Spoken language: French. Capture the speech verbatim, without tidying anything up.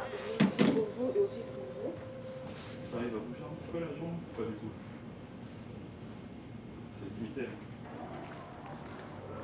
je le dis pour vous et aussi pour vous. Ça arrive à bouger un petit peu la jambe? Pas du tout. C'est limité.